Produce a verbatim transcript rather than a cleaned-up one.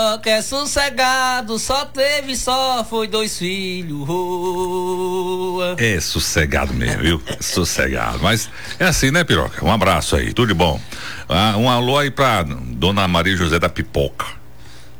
Que é sossegado, só teve, só foi dois filhos. Oh. É sossegado mesmo, viu? Sossegado. Mas é assim, né, Piroca? Um abraço aí, tudo de bom. Ah, um alô aí pra Dona Maria José da Pipoca.